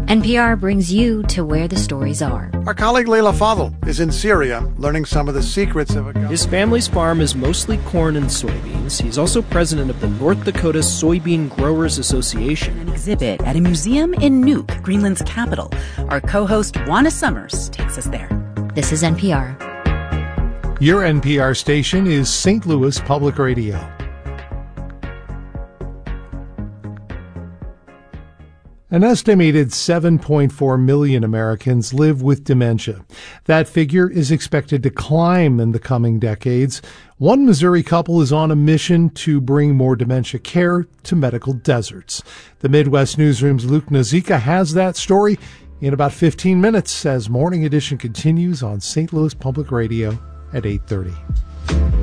NPR brings you to where the stories are. Our colleague Leila Fadel is in Syria learning some of the secrets of His family's farm is mostly corn and soybeans. He's also president of the North Dakota Soybean Growers Association. An exhibit at a museum in Nuuk, Greenland's capital. Our co-host Juana Summers takes us there. This is NPR. Your NPR station is St. Louis Public Radio. An estimated 7.4 million Americans live with dementia. That figure is expected to climb in the coming decades. One Missouri couple is on a mission to bring more dementia care to medical deserts. The Midwest Newsroom's Luke Nazika has that story in about 15 minutes as Morning Edition continues on St. Louis Public Radio at 8:30.